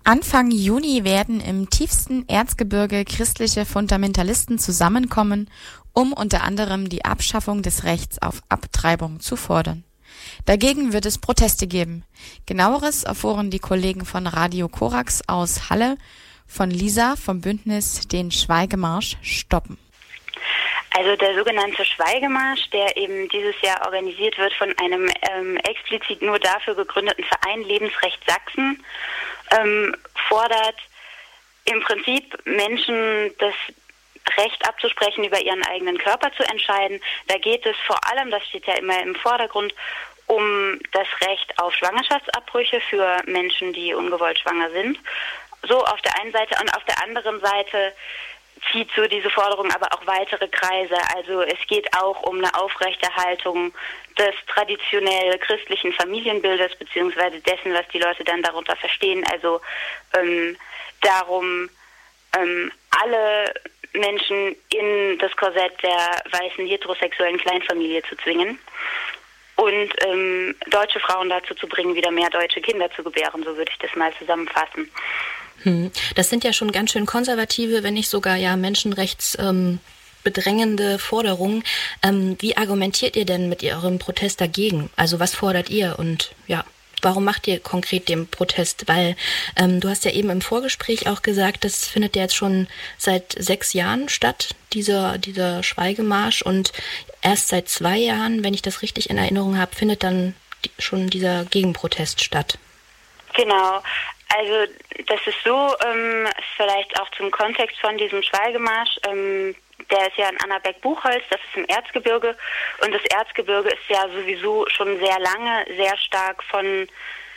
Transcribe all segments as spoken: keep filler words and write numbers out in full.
Anfang Juni werden im tiefsten Erzgebirge christliche Fundamentalisten zusammenkommen, um unter anderem die Abschaffung des Rechts auf Abtreibung zu fordern. Dagegen wird es Proteste geben. Genaueres erfuhren die Kollegen von Radio Korax aus Halle von Lisa vom Bündnis Den Schweigemarsch stoppen. Also der sogenannte Schweigemarsch, der eben dieses Jahr organisiert wird von einem ähm, explizit nur dafür gegründeten Verein Lebensrecht Sachsen, ähm, fordert im Prinzip Menschen das Recht abzusprechen, über ihren eigenen Körper zu entscheiden. Da geht es vor allem, das steht ja immer im Vordergrund, um das Recht auf Schwangerschaftsabbrüche für Menschen, die ungewollt schwanger sind. So auf der einen Seite, und auf der anderen Seite zieht so diese Forderung aber auch weitere Kreise. Also es geht auch um eine Aufrechterhaltung des traditionell christlichen Familienbildes, beziehungsweise dessen, was die Leute dann darunter verstehen. Also ähm, darum, ähm, alle Menschen in das Korsett der weißen heterosexuellen Kleinfamilie zu zwingen und ähm, deutsche Frauen dazu zu bringen, wieder mehr deutsche Kinder zu gebären. So würde ich das mal zusammenfassen. Hm. Das sind ja schon ganz schön konservative, wenn nicht sogar ja menschenrechtsbedrängende ähm, Forderungen. Ähm, wie argumentiert ihr denn mit eurem Protest dagegen? Also was fordert ihr und ja, warum macht ihr konkret den Protest? Weil ähm, du hast ja eben im Vorgespräch auch gesagt, das findet ja jetzt schon seit sechs Jahren statt, dieser, dieser Schweigemarsch, und erst seit zwei Jahren, wenn ich das richtig in Erinnerung habe, findet dann die, schon dieser Gegenprotest statt. Genau. Also das ist so, ähm, vielleicht auch zum Kontext von diesem Schweigemarsch, ähm, der ist ja in Annaberg-Buchholz, das ist im Erzgebirge, und das Erzgebirge ist ja sowieso schon sehr lange sehr stark von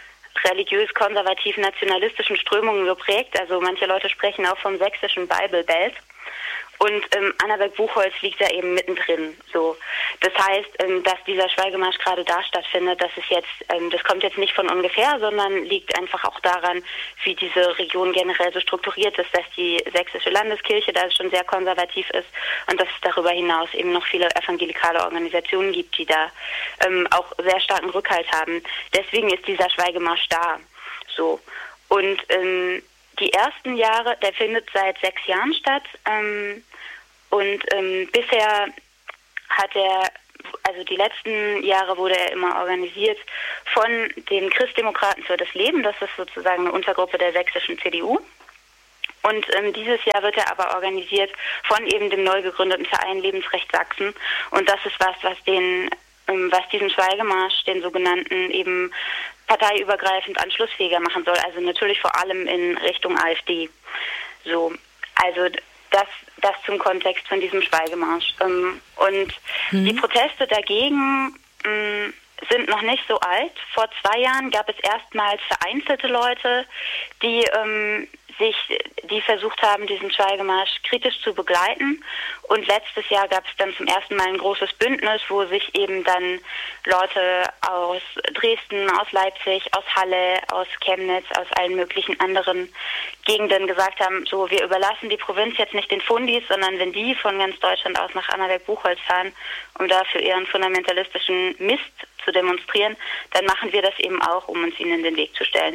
religiös-konservativ-nationalistischen Strömungen geprägt. Also manche Leute sprechen auch vom sächsischen Bible Belt. Und ähm, Annaberg-Buchholz liegt da eben mittendrin. So, das heißt, ähm, dass dieser Schweigemarsch gerade da stattfindet, das ist jetzt, ähm, das kommt jetzt nicht von ungefähr, sondern liegt einfach auch daran, wie diese Region generell so strukturiert ist, dass die sächsische Landeskirche da schon sehr konservativ ist und dass es darüber hinaus eben noch viele evangelikale Organisationen gibt, die da ähm, auch sehr starken Rückhalt haben. Deswegen ist dieser Schweigemarsch da. So, und ähm, die ersten Jahre, der findet seit sechs Jahren statt, ähm, und ähm, bisher hat er, also die letzten Jahre wurde er immer organisiert von den Christdemokraten für das Leben, das ist sozusagen eine Untergruppe der sächsischen C D U. Und ähm, dieses Jahr wird er aber organisiert von eben dem neu gegründeten Verein Lebensrecht Sachsen, und das ist was, was den, ähm, was diesen Schweigemarsch, den sogenannten, eben parteiübergreifend anschlussfähiger machen soll, also natürlich vor allem in Richtung AfD. So, also das, das zum Kontext von diesem Schweigemarsch. Ähm, und mhm. die Proteste dagegen ähm, sind noch nicht so alt. Vor zwei Jahren gab es erstmals vereinzelte Leute, die ähm, sich, die versucht haben, diesen Schweigemarsch kritisch zu begleiten. Und letztes Jahr gab es dann zum ersten Mal ein großes Bündnis, wo sich eben dann Leute aus Dresden, aus Leipzig, aus Halle, aus Chemnitz, aus allen möglichen anderen Gegenden gesagt haben, so, wir überlassen die Provinz jetzt nicht den Fundis, sondern wenn die von ganz Deutschland aus nach Annaberg-Buchholz fahren, um da für ihren fundamentalistischen Mist zu demonstrieren, dann machen wir das eben auch, um uns ihnen in den Weg zu stellen.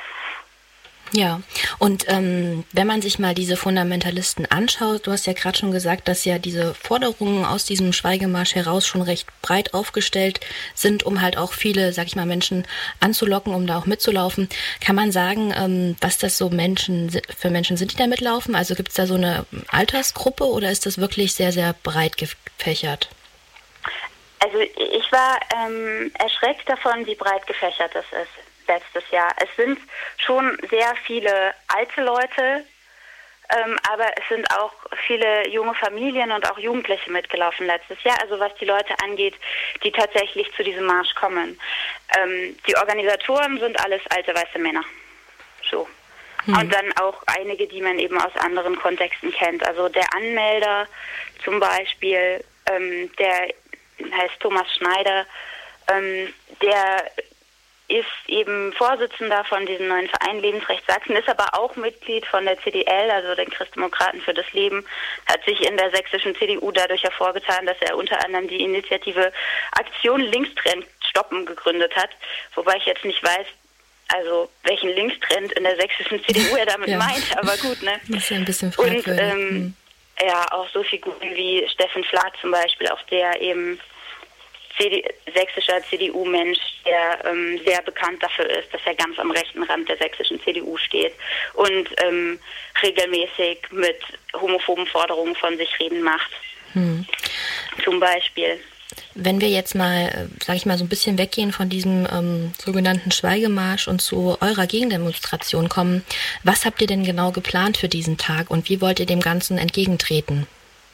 Ja, und ähm, wenn man sich mal diese Fundamentalisten anschaut, du hast ja gerade schon gesagt, dass ja diese Forderungen aus diesem Schweigemarsch heraus schon recht breit aufgestellt sind, um halt auch viele, sag ich mal, Menschen anzulocken, um da auch mitzulaufen. Kann man sagen, ähm, was das so Menschen für Menschen sind, die da mitlaufen? Also gibt es da so eine Altersgruppe oder ist das wirklich sehr, sehr breit gefächert? Also ich war ähm, erschreckt davon, wie breit gefächert das ist letztes Jahr. Es sind schon sehr viele alte Leute, ähm, aber es sind auch viele junge Familien und auch Jugendliche mitgelaufen letztes Jahr, also was die Leute angeht, die tatsächlich zu diesem Marsch kommen. Ähm, die Organisatoren sind alles alte weiße Männer. So. Hm. Und dann auch einige, die man eben aus anderen Kontexten kennt. Also der Anmelder zum Beispiel, ähm, der heißt Thomas Schneider, ähm, der ist eben Vorsitzender von diesem neuen Verein Lebensrecht Sachsen, ist aber auch Mitglied von der C D L, also den Christdemokraten für das Leben, hat sich in der sächsischen C D U dadurch hervorgetan, dass er unter anderem die Initiative Aktion Linkstrend stoppen gegründet hat, wobei ich jetzt nicht weiß, also welchen Linkstrend in der sächsischen C D U er damit ja. meint, aber gut, ne? Das ist ja ein bisschen fragwürdig. Und ähm, hm. ja, auch so Figuren wie Steffen Flath zum Beispiel, auch der eben C D, sächsischer C D U-Mensch, der ähm, sehr bekannt dafür ist, dass er ganz am rechten Rand der sächsischen C D U steht und ähm, regelmäßig mit homophoben Forderungen von sich reden macht. Hm. Zum Beispiel. Wenn wir jetzt mal, sage ich mal, so ein bisschen weggehen von diesem ähm, sogenannten Schweigemarsch und zu eurer Gegendemonstration kommen, was habt ihr denn genau geplant für diesen Tag und wie wollt ihr dem Ganzen entgegentreten?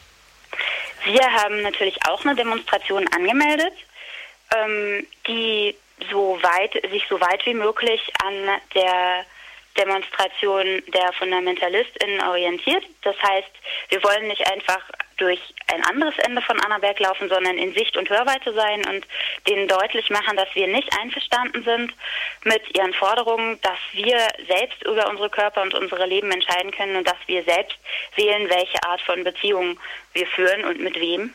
Wir haben natürlich auch eine Demonstration angemeldet, ähm, die so weit, sich so weit wie möglich an der Demonstration der FundamentalistInnen orientiert. Das heißt, wir wollen nicht einfach durch ein anderes Ende von Annaberg laufen, sondern in Sicht- und Hörweite sein und denen deutlich machen, dass wir nicht einverstanden sind mit ihren Forderungen, dass wir selbst über unsere Körper und unsere Leben entscheiden können und dass wir selbst wählen, welche Art von Beziehungen wir führen und mit wem.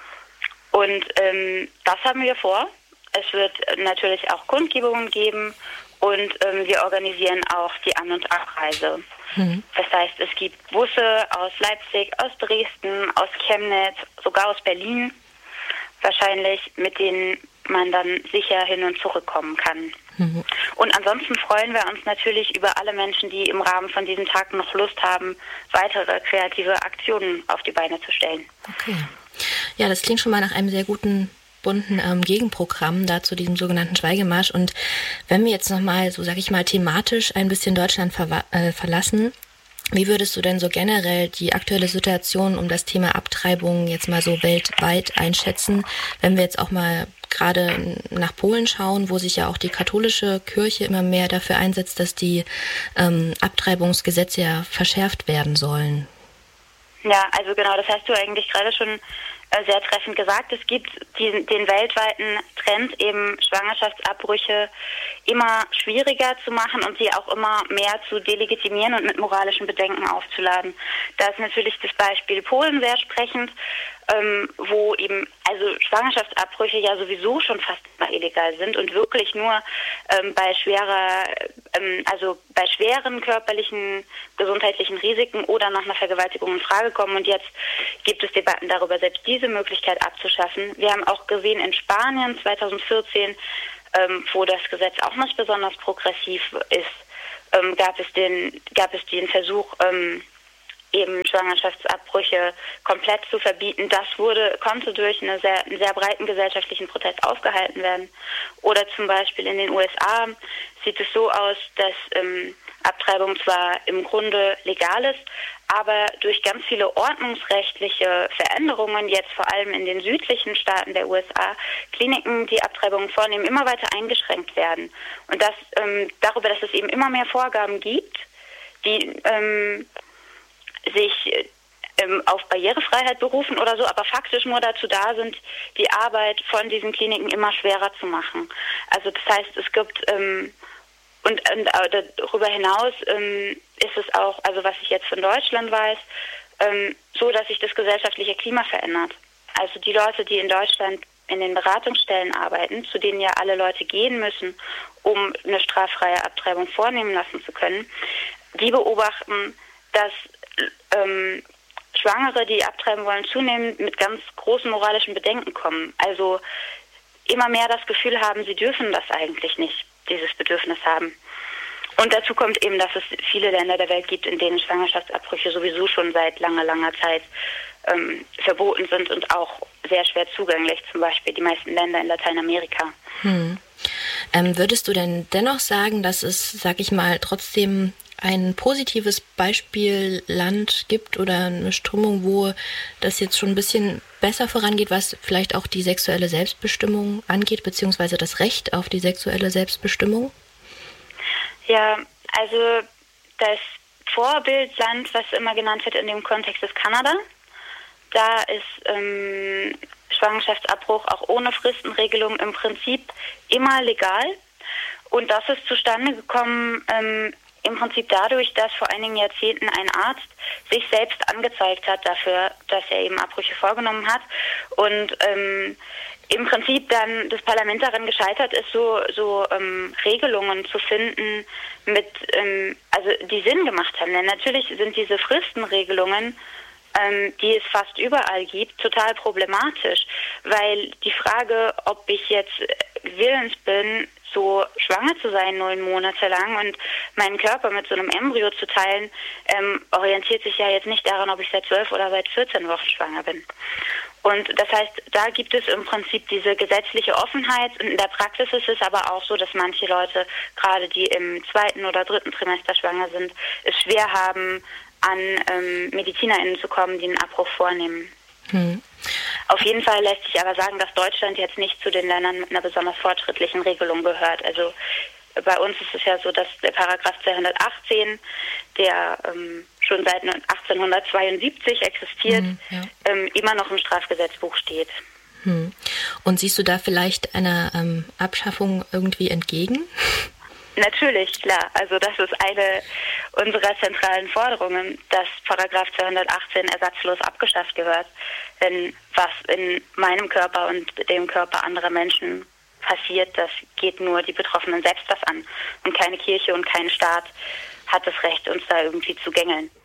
Und ähm, das haben wir vor. Es wird natürlich auch Kundgebungen geben und ähm, wir organisieren auch die An- und Abreise. Mhm. Das heißt, es gibt Busse aus Leipzig, aus Dresden, aus Chemnitz, sogar aus Berlin wahrscheinlich, mit denen man dann sicher hin und zurückkommen kann. Mhm. Und ansonsten freuen wir uns natürlich über alle Menschen, die im Rahmen von diesem Tag noch Lust haben, weitere kreative Aktionen auf die Beine zu stellen. Okay. Ja, das klingt schon mal nach einem sehr guten bunten ähm, Gegenprogramm da zu diesem sogenannten Schweigemarsch. Und wenn wir jetzt nochmal, so sag ich mal, thematisch ein bisschen Deutschland verwa- äh, verlassen, wie würdest du denn so generell die aktuelle Situation um das Thema Abtreibung jetzt mal so weltweit einschätzen, wenn wir jetzt auch mal gerade nach Polen schauen, wo sich ja auch die katholische Kirche immer mehr dafür einsetzt, dass die ähm, Abtreibungsgesetze ja verschärft werden sollen? Ja, also genau, das hast du eigentlich gerade schon sehr treffend gesagt. Es gibt diesen, den weltweiten Trend, eben Schwangerschaftsabbrüche immer schwieriger zu machen und sie auch immer mehr zu delegitimieren und mit moralischen Bedenken aufzuladen. Da ist natürlich das Beispiel Polen sehr sprechend, ähm, wo eben also Schwangerschaftsabbrüche ja sowieso schon fast immer illegal sind und wirklich nur ähm, bei schwerer, ähm, also bei schweren körperlichen, gesundheitlichen Risiken oder nach einer Vergewaltigung in Frage kommen. Und jetzt gibt es Debatten darüber, selbst diese Möglichkeit abzuschaffen. Wir haben auch gesehen in Spanien zweitausendvierzehn, ähm, wo das Gesetz auch nicht besonders progressiv ist, ähm, gab es den, gab es den Versuch, ähm, eben Schwangerschaftsabbrüche komplett zu verbieten. Das wurde, konnte durch eine sehr, einen sehr breiten gesellschaftlichen Protest aufgehalten werden. Oder zum Beispiel in den U S A sieht es so aus, dass ähm, Abtreibung zwar im Grunde legal ist, aber durch ganz viele ordnungsrechtliche Veränderungen, jetzt vor allem in den südlichen Staaten der U S A, Kliniken, die Abtreibungen vornehmen, immer weiter eingeschränkt werden. Und das ähm, darüber, dass es eben immer mehr Vorgaben gibt, die ähm, sich ähm, auf Barrierefreiheit berufen oder so, aber faktisch nur dazu da sind, die Arbeit von diesen Kliniken immer schwerer zu machen. Also das heißt, es gibt ähm, und, und äh, darüber hinaus ähm, ist es auch, also was ich jetzt von Deutschland weiß, ähm, so, dass sich das gesellschaftliche Klima verändert. Also die Leute, die in Deutschland in den Beratungsstellen arbeiten, zu denen ja alle Leute gehen müssen, um eine straffreie Abtreibung vornehmen lassen zu können, die beobachten, dass ähm, Schwangere, die abtreiben wollen, zunehmend mit ganz großen moralischen Bedenken kommen. Also immer mehr das Gefühl haben, sie dürfen das eigentlich nicht, dieses Bedürfnis haben. Und dazu kommt eben, dass es viele Länder der Welt gibt, in denen Schwangerschaftsabbrüche sowieso schon seit langer, langer Zeit ähm, verboten sind und auch sehr schwer zugänglich, zum Beispiel die meisten Länder in Lateinamerika. Hm. Ähm, würdest du denn dennoch sagen, dass es, sag ich mal, trotzdem ein positives Beispielland gibt oder eine Strömung, wo das jetzt schon ein bisschen besser vorangeht, was vielleicht auch die sexuelle Selbstbestimmung angeht, beziehungsweise das Recht auf die sexuelle Selbstbestimmung? Ja, also das Vorbildland, was immer genannt wird in dem Kontext, ist Kanada. Da ist ähm, Schwangerschaftsabbruch auch ohne Fristenregelung im Prinzip immer legal. Und das ist zustande gekommen ähm, im Prinzip dadurch, dass vor einigen Jahrzehnten ein Arzt sich selbst angezeigt hat dafür, dass er eben Abbrüche vorgenommen hat und ähm, im Prinzip dann das Parlament daran gescheitert ist, so, so ähm, Regelungen zu finden, mit, ähm, also die Sinn gemacht haben. Denn natürlich sind diese Fristenregelungen, ähm, die es fast überall gibt, total problematisch, weil die Frage, ob ich jetzt willens bin, so schwanger zu sein, neun Monate lang und meinen Körper mit so einem Embryo zu teilen, ähm, orientiert sich ja jetzt nicht daran, ob ich seit zwölf oder seit vierzehn Wochen schwanger bin. Und das heißt, da gibt es im Prinzip diese gesetzliche Offenheit. Und in der Praxis ist es aber auch so, dass manche Leute, gerade die im zweiten oder dritten Trimester schwanger sind, es schwer haben, an ähm, MedizinerInnen zu kommen, die einen Abbruch vornehmen. Hm. Auf jeden Fall lässt sich aber sagen, dass Deutschland jetzt nicht zu den Ländern mit einer besonders fortschrittlichen Regelung gehört. Also bei uns ist es ja so, dass der Paragraph zweihundertachtzehn, der ähm, schon seit achtzehnhundertzweiundsiebzig existiert, hm, ja. ähm, immer noch im Strafgesetzbuch steht. Hm. Und siehst du da vielleicht einer ähm, Abschaffung irgendwie entgegen? Natürlich, klar. Also das ist eine unserer zentralen Forderungen, dass Paragraph zweihundertachtzehn ersatzlos abgeschafft gehört. Denn was in meinem Körper und dem Körper anderer Menschen passiert, das geht nur die Betroffenen selbst was an. Und keine Kirche und kein Staat hat das Recht, uns da irgendwie zu gängeln.